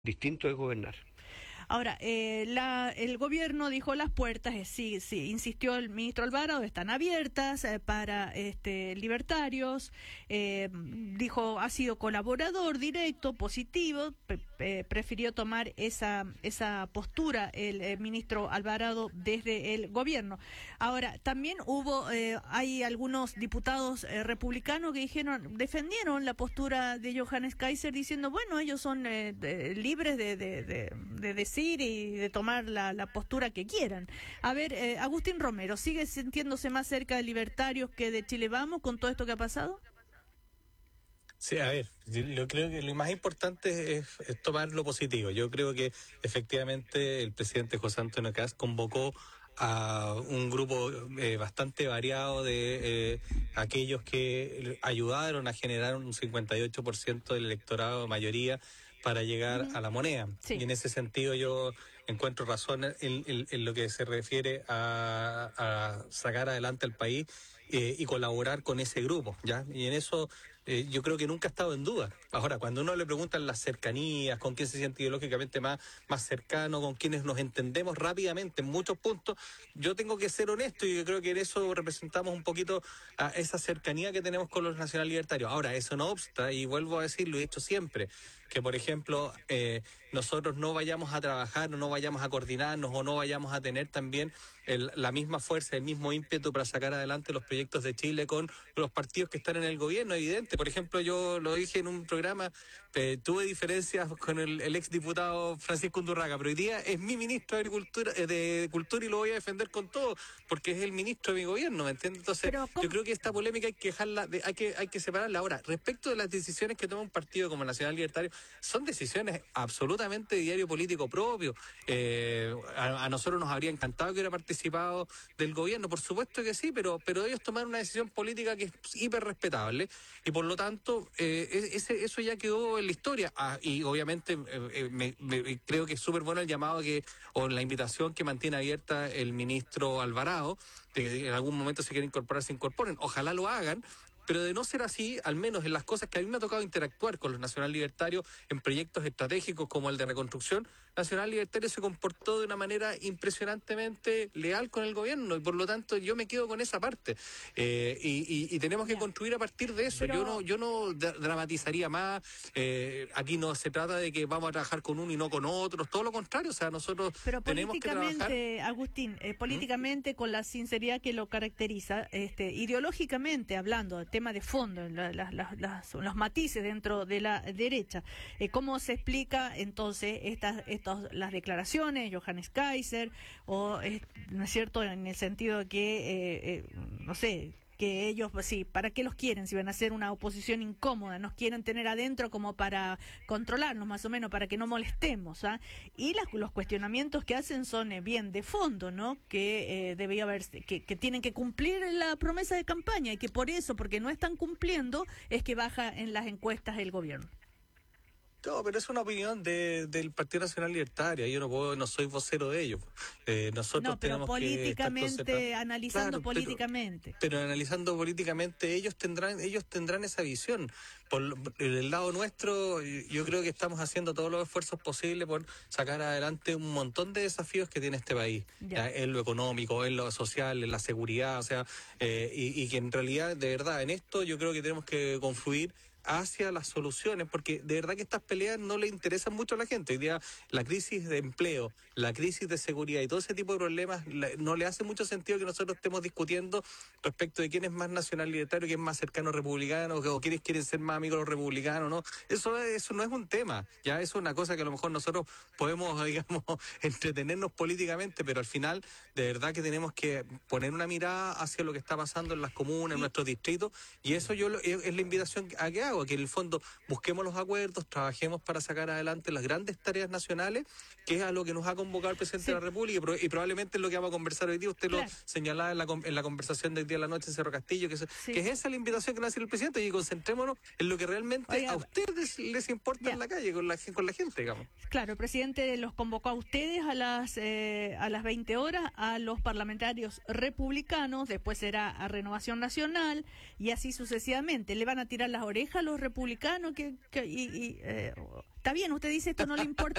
Distinto de gobernar. Ahora, el gobierno dijo las puertas, sí, insistió el ministro Alvarado, están abiertas para libertarios, dijo ha sido colaborador directo, positivo, prefirió tomar esa postura el ministro Alvarado desde el gobierno. Ahora, también hay algunos diputados republicanos que defendieron la postura de Johannes Kaiser diciendo, bueno, ellos son libres de decir y de tomar la postura que quieran. A ver, Agustín Romero, ¿sigue sintiéndose más cerca de libertarios que de Chile Vamos con todo esto que ha pasado? Sí, a ver, yo creo que lo más importante es tomar lo positivo. Yo creo que efectivamente el presidente José Antonio Kast convocó a un grupo bastante variado de aquellos que ayudaron a generar un 58% del electorado, mayoría, para llegar a la moneda. Sí. Y en ese sentido yo encuentro razón en lo que se refiere a sacar adelante al país y colaborar con ese grupo, ¿ya? Y en eso yo creo que nunca ha estado en duda. Ahora, cuando uno le preguntan las cercanías, con quién se siente ideológicamente más cercano, con quienes nos entendemos rápidamente en muchos puntos, yo tengo que ser honesto y yo creo que en eso representamos un poquito a esa cercanía que tenemos con los nacional libertarios. Ahora, eso no obsta, y vuelvo a decirlo, y he dicho siempre, que por ejemplo nosotros no vayamos a trabajar o no vayamos a coordinarnos o no vayamos a tener también la misma fuerza, el mismo ímpetu para sacar adelante los proyectos de Chile con los partidos que están en el gobierno, evidente. Por ejemplo, yo lo dije en un programa, tuve diferencias con el exdiputado Francisco Undurraga, pero hoy día es mi ministro de Agricultura, de Cultura, y lo voy a defender con todo, porque es el ministro de mi gobierno, ¿me entiendes? Entonces, yo creo que esta polémica hay que dejarla, hay que separarla. Ahora, respecto de las decisiones que toma un partido como el Nacional Libertario, son decisiones absolutamente de diario político propio. A nosotros nos habría encantado que hubiera participado del gobierno, por supuesto que sí, pero ellos tomaron una decisión política que es hiper respetable y por lo tanto eso ya quedó en la historia. Y obviamente creo que es súper bueno el llamado o la invitación que mantiene abierta el ministro Alvarado, de que en algún momento se quieren incorporar, se incorporen. Ojalá lo hagan. Pero de no ser así, al menos en las cosas que a mí me ha tocado interactuar con los nacional libertarios en proyectos estratégicos como el de reconstrucción, Nacional Libertario se comportó de una manera impresionantemente leal con el gobierno y por lo tanto yo me quedo con esa parte y tenemos que construir a partir de eso. Pero yo no dramatizaría más. Aquí no se trata de que vamos a trabajar con uno y no con otros, todo lo contrario. O sea, nosotros tenemos que trabajar. Agustín, políticamente, con la sinceridad que lo caracteriza, ideológicamente hablando, tema de fondo, los matices dentro de la derecha. ¿Cómo se explica entonces las declaraciones, Johannes Kaiser, no es cierto, en el sentido de que, no sé, que ellos, sí, ¿para qué los quieren? Si van a hacer una oposición incómoda, nos quieren tener adentro como para controlarnos, más o menos, para que no molestemos, ¿ah? Y los cuestionamientos que hacen son bien de fondo, ¿no? Que debía haber, que tienen que cumplir la promesa de campaña y que por eso, porque no están cumpliendo, es que baja en las encuestas el gobierno. No, pero es una opinión del Partido Nacional Libertario. Yo no soy vocero de ellos. Nosotros no, pero tenemos políticamente, analizando claro, políticamente. Pero analizando políticamente, ellos tendrán esa visión. Por el lado nuestro, yo creo que estamos haciendo todos los esfuerzos posibles por sacar adelante un montón de desafíos que tiene este país. En lo económico, en lo social, en la seguridad, o sea, y que en realidad, de verdad, en esto yo creo que tenemos que confluir hacia las soluciones, porque de verdad que estas peleas no le interesan mucho a la gente. Hoy día la crisis de empleo, la crisis de seguridad y todo ese tipo de problemas no le hace mucho sentido que nosotros estemos discutiendo respecto de quién es más nacional libertario, quién es más cercano a republicano, o quiénes quieren ser más amigos de los republicanos, ¿no? Eso no es un tema, ya eso es una cosa que a lo mejor nosotros podemos, digamos, entretenernos políticamente, pero al final de verdad que tenemos que poner una mirada hacia lo que está pasando en las comunas, en nuestros distritos, y eso es la invitación a que hago, que en el fondo busquemos los acuerdos, trabajemos para sacar adelante las grandes tareas nacionales, que es a lo que nos ha convocado el presidente de la República y probablemente es lo que vamos a conversar hoy día. Usted lo señalaba en la conversación del día de la noche en Cerro Castillo, que es esa la invitación que nos hace el presidente, y concentrémonos en lo que realmente a ustedes les importa en la calle, con la gente, digamos. Claro, el presidente los convocó a ustedes a las 20 horas, a los parlamentarios republicanos, después será a Renovación Nacional y así sucesivamente. ¿Le van a tirar las orejas los republicanos está bien, usted dice esto no le importa